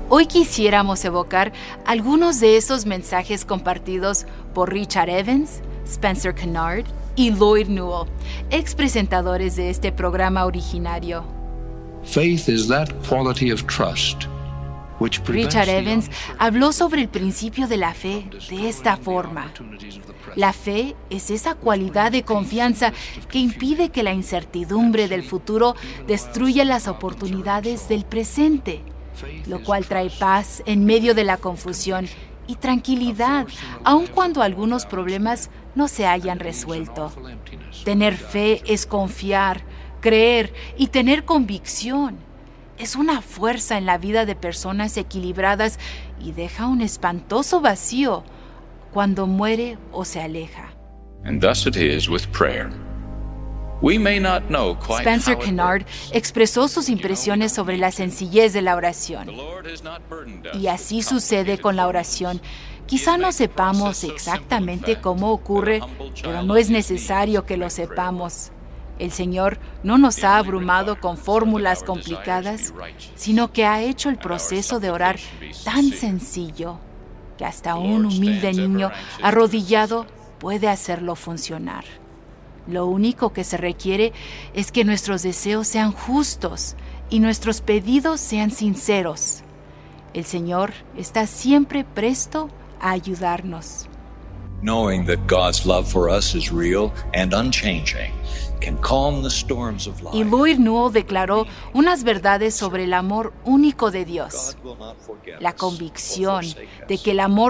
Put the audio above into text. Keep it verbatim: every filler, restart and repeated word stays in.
Hoy quisiéramos evocar algunos de esos mensajes compartidos por Richard Evans, Spencer Kennard y Lloyd Newell, ex presentadores de este programa originario. Faith is that quality of trust which prevents Richard the Evans onset habló sobre el principio de la fe de esta forma. La fe es esa cualidad de confianza que impide que la incertidumbre del futuro destruya las oportunidades del presente, lo cual trae paz en medio de la confusión y tranquilidad, aun cuando algunos problemas no se hayan resuelto. Tener fe es confiar, creer y tener convicción. Es una fuerza en la vida de personas equilibradas y deja un espantoso vacío cuando muere o se aleja. And thus it is with prayer. We may not know quite Spencer how it Kennard works. expresó sus impresiones sobre la sencillez de la oración. The Lord has not burdened us Y así with sucede con la oración. Quizá no sepamos exactamente cómo ocurre, pero no es necesario que lo sepamos. El Señor no nos ha abrumado con fórmulas complicadas, sino que ha hecho el proceso de orar tan sencillo que hasta un humilde niño arrodillado puede hacerlo funcionar. Lo único que se requiere es que nuestros deseos sean justos y nuestros pedidos sean sinceros. El Señor está siempre presto a ayudarnos. Knowing that God's love for us is real and unchanging can calm the storms of Y life. Lloyd Newell declaró unas verdades sobre el amor único de Dios. God will not forget La us or convicción forsake us. de que el amor